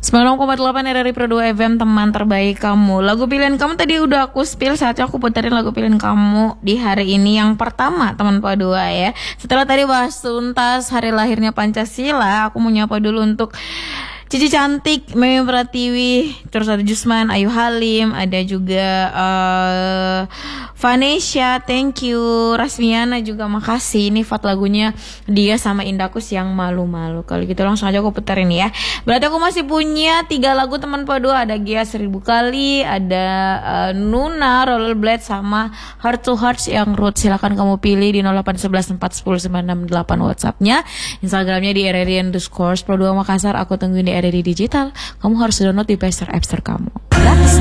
96,8 RRI Pro 2 FM, teman terbaik kamu. Lagu pilihan kamu tadi udah aku spill, saatnya aku puterin lagu pilihan kamu di hari ini yang pertama, teman Pro 2 ya. Setelah tadi bahas tuntas hari lahirnya Pancasila, aku mau nyapa dulu untuk Cici Cantik, Meme Pratiwi, terus ada Jusman, Ayu Halim, ada juga Vanesha, thank you. Rasmiana juga makasih. Ini vote lagunya dia sama Indakus yang malu-malu. Kalau gitu langsung aja aku puterin ya. Berarti aku masih punya 3 lagu teman Pro 2. Ada Gia 1000 kali, ada Nuna, Rollerblade, sama Heart to Hearts yang root. Silakan kamu pilih di 0811 410 968 WhatsAppnya. Instagramnya di RRI_Pro 2 Makassar. Aku tungguin di RRI Digital. Kamu harus download di Play Store App Store kamu. Gratis.